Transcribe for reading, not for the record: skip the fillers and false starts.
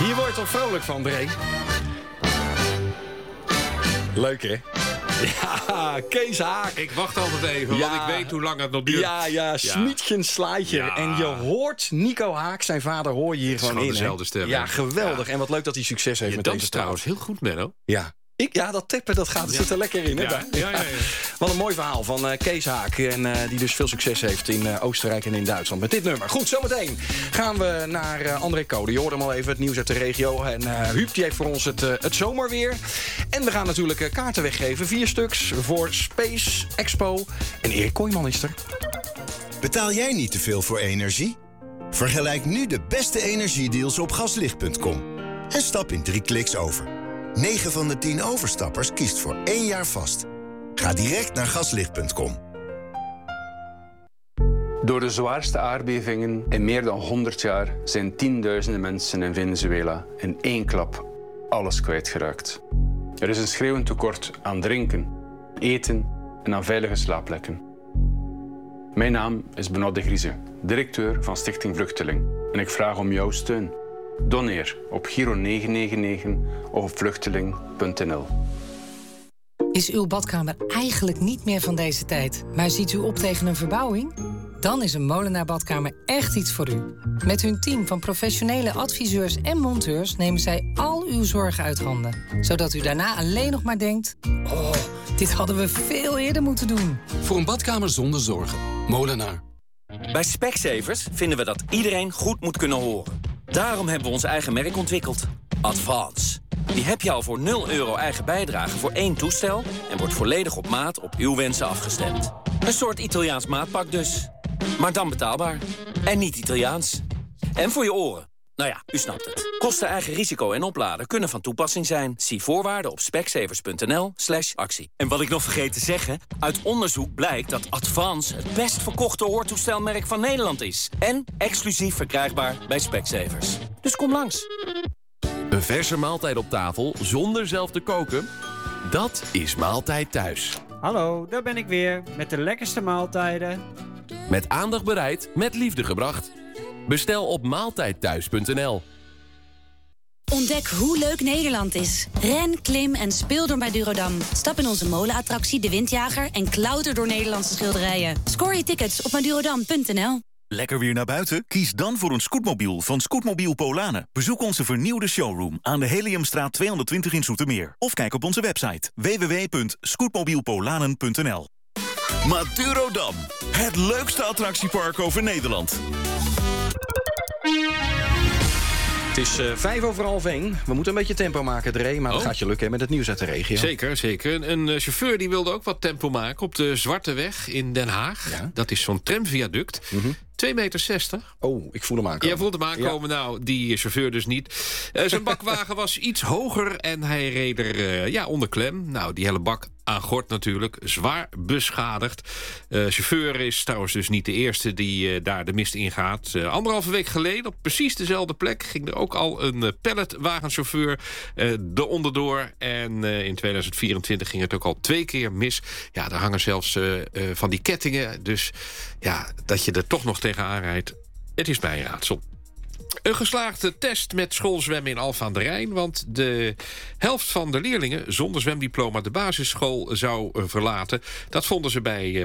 Hier word je toch vrolijk van, Dree? Leuk, hè? Ja, Kees Haak. Ik wacht altijd even, want ik weet hoe lang het nog duurt. Ja, Smietjen Slaatjer. Ja. En je hoort Nico Haak, zijn vader, hoor je hier gewoon in. Dezelfde stem. Ja, geweldig. Ja. En wat leuk dat hij succes heeft met deze danst trouwens heel goed, Menno. Ja. Dat tippen, dat zit er lekker in. Hè? Ja. Wat een mooi verhaal van Kees Haak. En die dus veel succes heeft in Oostenrijk en in Duitsland met dit nummer. Goed, zometeen gaan we naar André Code. Je hoorde hem al even, het nieuws uit de regio. En Huub die heeft voor ons het zomerweer. En we gaan natuurlijk kaarten weggeven. 4 stuks voor Space Expo. En Erik Kooijman is er. Betaal jij niet te veel voor energie? Vergelijk nu de beste energiedeals op gaslicht.com. En stap in 3 kliks over. 9 van de 10 overstappers kiest voor 1 jaar vast. Ga direct naar gaslicht.com. Door de zwaarste aardbevingen in meer dan 100 jaar zijn tienduizenden mensen in Venezuela in 1 klap alles kwijtgeraakt. Er is een schreeuwend tekort aan drinken, eten en aan veilige slaapplekken. Mijn naam is Benoît de Grieze, directeur van Stichting Vluchteling. En ik vraag om jouw steun. Doneer op Giro 999 of op vluchteling.nl. Is uw badkamer eigenlijk niet meer van deze tijd, maar ziet u op tegen een verbouwing? Dan is een Molenaar Badkamer echt iets voor u. Met hun team van professionele adviseurs en monteurs nemen zij al uw zorgen uit handen. Zodat u daarna alleen nog maar denkt: oh, dit hadden we veel eerder moeten doen. Voor een badkamer zonder zorgen. Molenaar. Bij Specsavers vinden we dat iedereen goed moet kunnen horen. Daarom hebben we ons eigen merk ontwikkeld. Advance. Die heb je al voor €0 eigen bijdrage voor 1 toestel en wordt volledig op maat op uw wensen afgestemd. Een soort Italiaans maatpak dus. Maar dan betaalbaar. En niet Italiaans. En voor je oren. Nou ja, u snapt het. Kosten, eigen risico en opladen kunnen van toepassing zijn. Zie voorwaarden op specsavers.nl/actie. En wat ik nog vergeet te zeggen, uit onderzoek blijkt dat Advance het best verkochte hoortoestelmerk van Nederland is. En exclusief verkrijgbaar bij Specsavers. Dus kom langs. Een verse maaltijd op tafel zonder zelf te koken? Dat is Maaltijd Thuis. Hallo, daar ben ik weer met de lekkerste maaltijden. Met aandacht bereid, met liefde gebracht. Bestel op maaltijdthuis.nl. Ontdek hoe leuk Nederland is. Ren, klim en speel door bij Durodam. Stap in onze molenattractie De Windjager en klauter door Nederlandse schilderijen. Scoor je tickets op madurodam.nl. Lekker weer naar buiten? Kies dan voor een scootmobiel van Scootmobiel Polanen. Bezoek onze vernieuwde showroom aan de Heliumstraat 220 in Zoetermeer. Of kijk op onze website www.scootmobielpolanen.nl. Madurodam, het leukste attractiepark over Nederland. Het is 1:05. We moeten een beetje tempo maken, Dree. Maar dat gaat je lukken met het nieuws uit de regio. Zeker. Een chauffeur die wilde ook wat tempo maken op de Zwarte Weg in Den Haag. Ja. Dat is zo'n tramviaduct. 2,60 meter. Oh, ik voel hem aankomen. Jij voelt hem aankomen. Ja. Nou, die chauffeur dus niet. Zijn bakwagen was iets hoger en hij reed er onder klem. Nou, die hele bak aan gort natuurlijk. Zwaar beschadigd. Chauffeur is trouwens dus niet de eerste die daar de mist in gaat. 1,5 week geleden, op precies dezelfde plek, ging er ook al een palletwagenchauffeur de onderdoor. En in 2024 ging het ook al 2 keer mis. Ja, daar hangen zelfs van die kettingen. Dus ja, dat je er toch nog tegenaan rijdt, het is bij een raadsel. Een geslaagde test met schoolzwemmen in Alphen aan de Rijn. Want de helft van de leerlingen zonder zwemdiploma de basisschool zou verlaten. Dat vonden ze bij